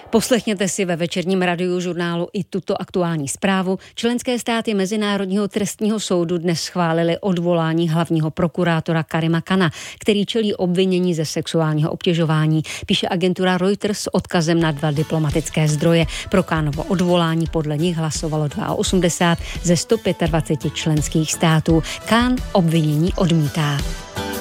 Poslechněte si ve večerním radiožurnálu i tuto aktuální zprávu. Členské státy Mezinárodního trestního soudu dnes schválili odvolání hlavního prokurátora Karima Khana, který čelí obvinění ze sexuálního obtěžování. Píše agentura Reuters s odkazem na 2 diplomatické zdroje. Pro Khanovo odvolání podle nich hlasovalo 82 ze 125 členských států. Khan obvinění odmítá.